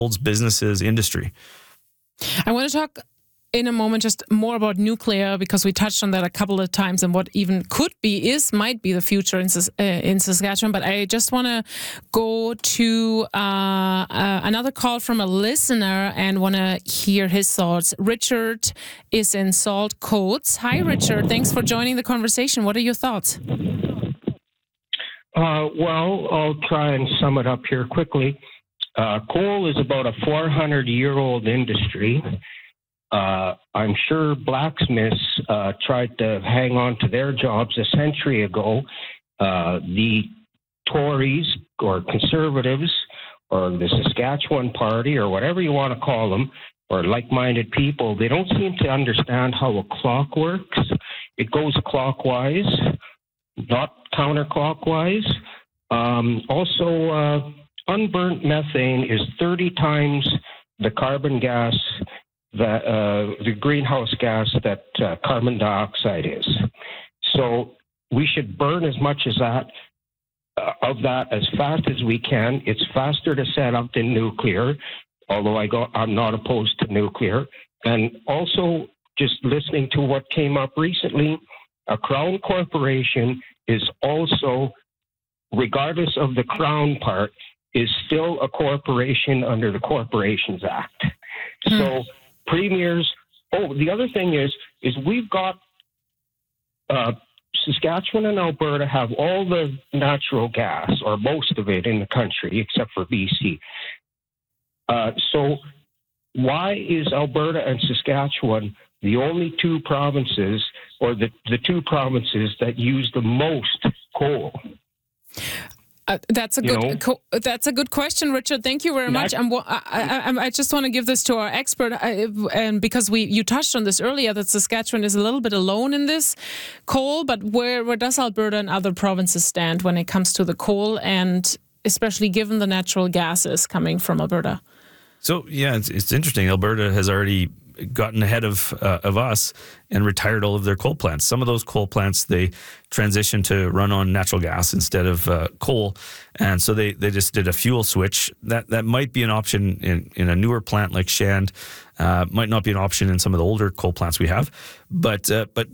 businesses, industry. I want to talk in a moment just more about nuclear, because we touched on that a couple of times and what even might be the future in Saskatchewan. But I just want to go to another call from a listener and want to hear his thoughts. Richard is in Salt Coats. Hi, Richard. Thanks for joining the conversation. What are your thoughts? Well, I'll try and sum it up here quickly. Coal is about a 400-year-old industry. I'm sure blacksmiths tried to hang on to their jobs a century ago. The Tories or Conservatives or the Saskatchewan Party or whatever you want to call them, or like-minded people, they don't seem to understand how a clock works. It goes clockwise, not counterclockwise. Also, unburnt methane is 30 times the carbon gas, the greenhouse gas that carbon dioxide is. So we should burn as much as of that as fast as we can. It's faster to set up than nuclear, although I'm not opposed to nuclear. And also, just listening to what came up recently, a Crown corporation is also, regardless of the Crown part, is still a corporation under the Corporations Act. So premiers, the other thing is we've got Saskatchewan and Alberta have all the natural gas, or most of it in the country, except for BC. So why is Alberta and Saskatchewan the only two provinces, or the two provinces that use the most coal? That's a good question, Richard. Thank you very much. And I just want to give this to our expert, and because you touched on this earlier, that Saskatchewan is a little bit alone in this coal. But where does Alberta and other provinces stand when it comes to the coal, and especially given the natural gases coming from Alberta? So yeah, it's interesting. Alberta has already gotten ahead of us and retired all of their coal plants. Some of those coal plants, they transitioned to run on natural gas instead of coal. And so they just did a fuel switch. That might be an option in a newer plant like Shand, might not be an option in some of the older coal plants we have. But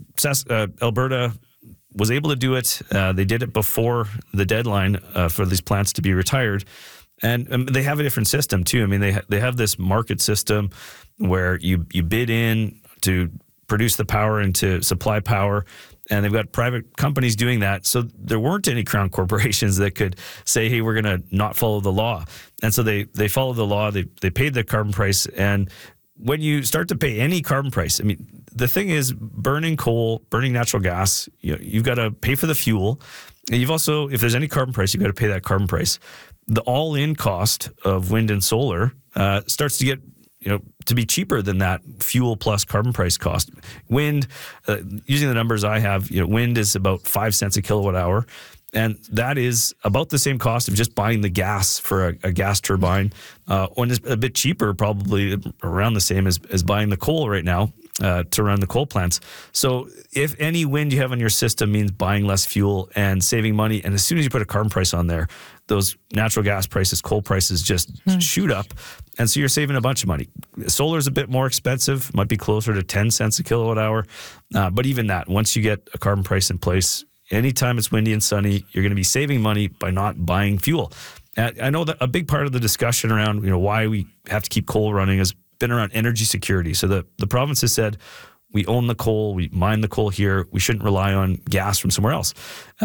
Alberta was able to do it. They did it before the deadline for these plants to be retired. And they have a different system too. I mean, they have this market system where you bid in to produce the power and to supply power, and they've got private companies doing that. So there weren't any Crown corporations that could say, hey, we're going to not follow the law. And so they followed the law. They paid the carbon price. And when you start to pay any carbon price, I mean, the thing is, burning coal, burning natural gas, you've got to pay for the fuel. And you've also, if there's any carbon price, you've got to pay that carbon price. The all-in cost of wind and solar starts to get, to be cheaper than that fuel plus carbon price cost. Wind, using the numbers I have, wind is about 5 cents a kilowatt hour. And that is about the same cost of just buying the gas for a gas turbine. And it's a bit cheaper, probably around the same as buying the coal right now to run the coal plants. So if any wind you have on your system means buying less fuel and saving money, and as soon as you put a carbon price on there, those natural gas prices, coal prices just shoot up. And so you're saving a bunch of money. Solar is a bit more expensive, might be closer to 10 cents a kilowatt hour. But even that, once you get a carbon price in place, anytime it's windy and sunny, you're going to be saving money by not buying fuel. I know that a big part of the discussion around why we have to keep coal running has been around energy security. So the province has said, we own the coal, we mine the coal here, we shouldn't rely on gas from somewhere else.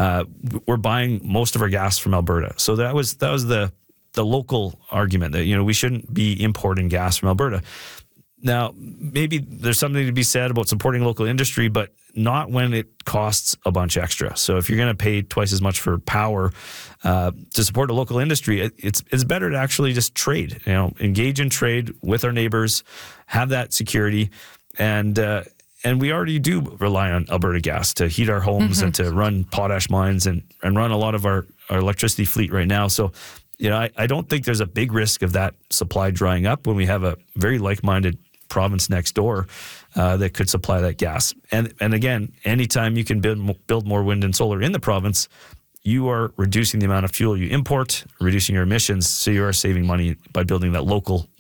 We're buying most of our gas from Alberta. So that was the local argument that we shouldn't be importing gas from Alberta. Now, maybe there's something to be said about supporting local industry, but not when it costs a bunch extra. So if you're going to pay twice as much for power to support a local industry, it's better to actually just trade. Engage in trade with our neighbors, have that security, and we already do rely on Alberta gas to heat our homes and to run potash mines and run a lot of our electricity fleet right now. So, I don't think there's a big risk of that supply drying up when we have a very like-minded province next door that could supply that gas. And again, anytime you can build more wind and solar in the province, you are reducing the amount of fuel you import, reducing your emissions, so you are saving money by building that local